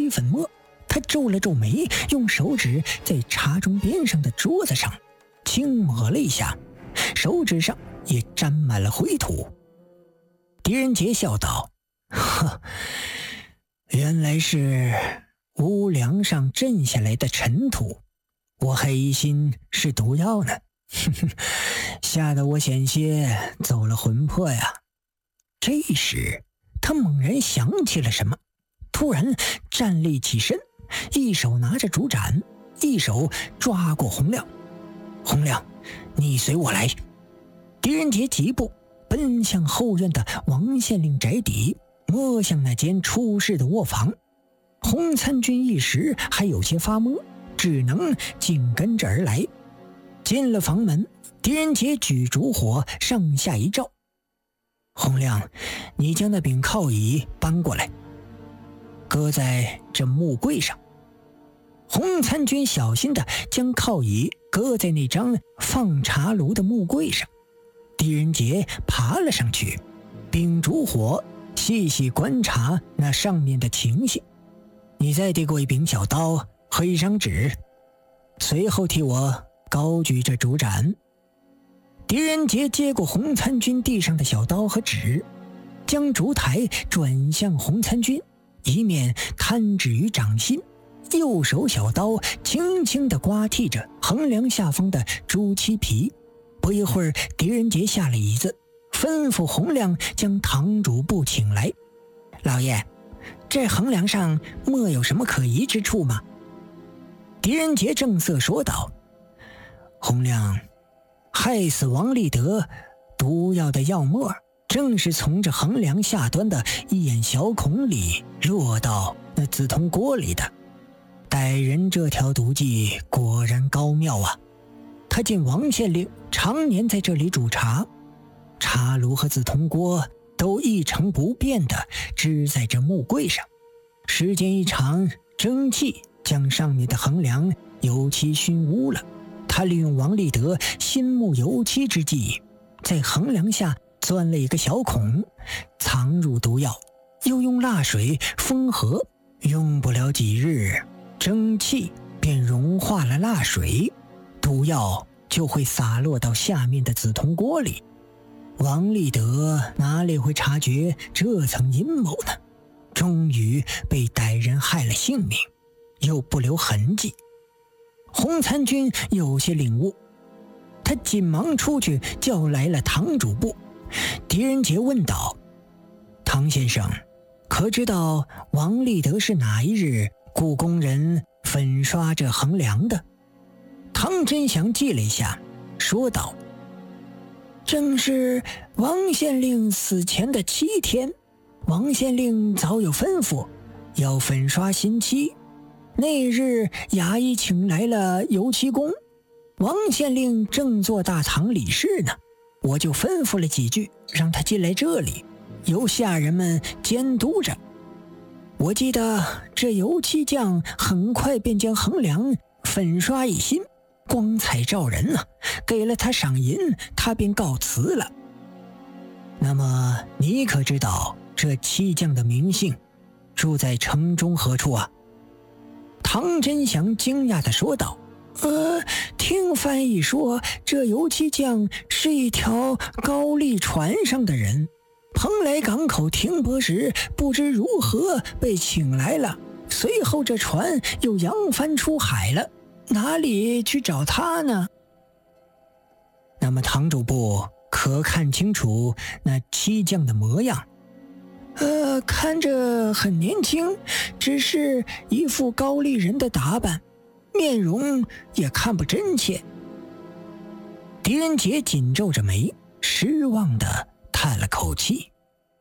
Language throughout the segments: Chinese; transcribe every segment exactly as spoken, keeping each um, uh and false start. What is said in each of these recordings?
粉末。他皱了皱眉，用手指在茶盅边上的桌子上轻抹了一下，手指上也沾满了灰土。狄仁杰笑道：呵，原来是屋梁上震下来的尘土，我还疑心是毒药呢，吓得我险些走了魂魄呀。这时他猛然想起了什么，突然站立起身，一手拿着竹盏，一手抓过洪亮。洪亮，你随我来。狄仁杰疾步奔向后院的王县令宅邸，摸向那间出事的卧房。洪参军一时还有些发懵，只能紧跟着而来。进了房门，狄仁杰举烛火上下一照。洪亮，你将那柄靠椅搬过来，搁在这木柜上。洪参军小心地将靠椅搁在那张放茶炉的木柜上。狄仁杰爬了上去，秉烛火细细观察那上面的情形。你再递过一柄小刀和一张纸，随后替我高举着竹盏。狄仁杰接过洪参军地上的小刀和纸，将烛台转向洪参军，一面摊纸于掌心，右手小刀轻轻地刮剔着横梁下方的朱漆皮。不一会儿，狄仁杰下了椅子，吩咐洪亮将堂主簿请来。老爷，这横梁上莫有什么可疑之处吗？狄仁杰正色说道：洪亮，害死王立德毒药的药末正是从这横梁下端的一眼小孔里落到那紫铜锅里的。歹人这条毒计果然高妙啊！他见王县令常年在这里煮茶，茶炉和紫铜锅都一成不变地支在这木柜上，时间一长，蒸汽将上面的横梁油漆熏污了。他利用王立德新木油漆之际，在横梁下钻了一个小孔，藏入毒药，又用蜡水封合，用不了几日，蒸汽便融化了蜡水，毒药就会洒落到下面的紫铜锅里。王立德哪里会察觉这层阴谋呢？终于被歹人害了性命，又不留痕迹。洪参军有些领悟，他紧忙出去叫来了堂主簿。狄仁杰问道：唐先生，可知道王立德是哪一日雇工人粉刷这横梁的？唐真祥记了一下，说道：正是王县令死前的七天，王县令早有吩咐要粉刷新漆。那日衙役请来了油漆工，王县令正做大堂理事呢，我就吩咐了几句，让他进来这里，由下人们监督着。我记得这油漆匠很快便将横梁粉刷一新，光彩照人啊，给了他赏银，他便告辞了。那么你可知道这漆匠的名姓，住在城中何处啊？唐真祥惊讶地说道：呃，听翻译说，这油漆匠是一条高丽船上的人，蓬莱港口停泊时不知如何被请来了，随后这船又扬帆出海了，哪里去找他呢？那么堂主簿可看清楚那漆匠的模样？呃，看着很年轻，只是一副高丽人的打扮，面容也看不真切。狄仁杰紧皱着眉，失望地叹了口气。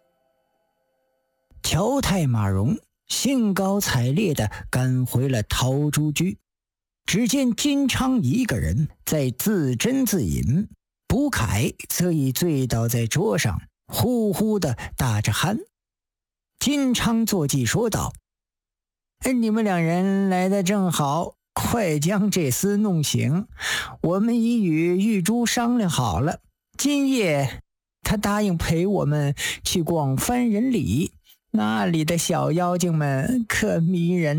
乔太马荣兴高采烈地赶回了陶朱居，只见金昌一个人在自斟自饮，卜凯则已醉倒在桌上，呼呼地打着鼾。金昌坐骑说道：你们两人来得正好，快将这厮弄醒，我们已与玉珠商量好了，今夜他答应陪我们去逛番人里，那里的小妖精们可迷人。